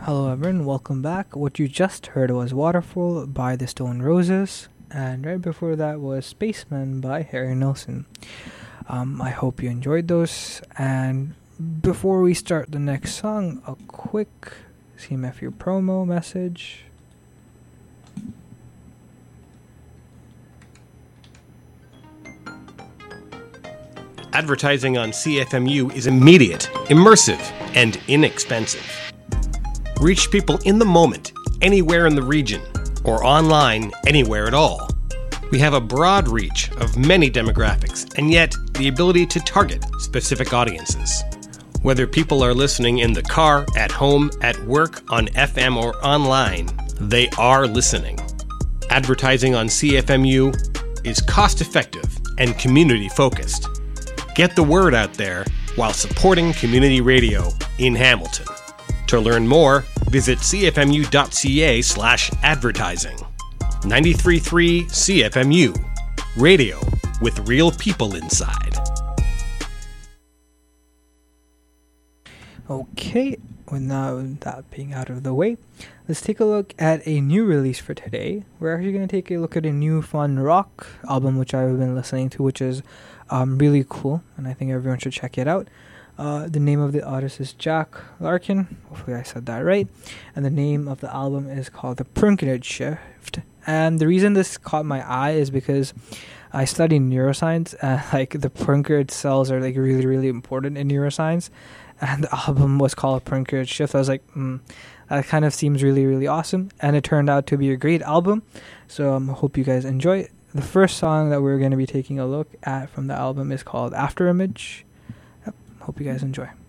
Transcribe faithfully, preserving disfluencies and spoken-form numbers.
Hello everyone, welcome back. What you just heard was Waterfall by the Stone Roses, and right before that was Spaceman by Harry Nilsson. Um, I hope you enjoyed those, and before we start the next song, a quick C M F U promo message. Advertising on C F M U is immediate, immersive, and inexpensive. Reach people in the moment, anywhere in the region, or online, anywhere at all. We have a broad reach of many demographics, and yet the ability to target specific audiences. Whether people are listening in the car, at home, at work, on F M, or online, they are listening. Advertising on C F M U is cost-effective and community-focused. Get the word out there while supporting community radio in Hamilton. To learn more, visit cfmu.ca slash advertising. ninety-three point three C F M U. Radio with real people inside. Okay, with now that being out of the way, let's take a look at a new release for today. We're actually going to take a look at a new fun rock album which I've been listening to, which is um, really cool, and I think everyone should check it out. Uh, the name of the artist is Jack Larkin. Hopefully I said that right. And the name of the album is called The Prunkage Shift. And the reason this caught my eye is because I study neuroscience, and like the Prunkage cells are like really, really important in neuroscience. And the album was called Prunkage Shift. I was like, mm, that kind of seems really, really awesome. And it turned out to be a great album. So I um, hope you guys enjoy it. The first song that we're going to be taking a look at from the album is called Afterimage. Hope you guys enjoy.